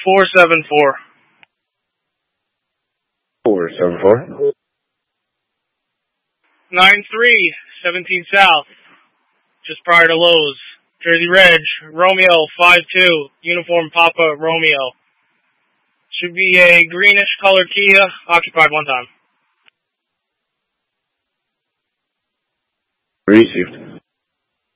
474. 474. 9317 South, just prior to Lowe's. Jersey Reg, Romeo 52, uniform Papa Romeo. Should be a greenish colored Kia, occupied one time. Received.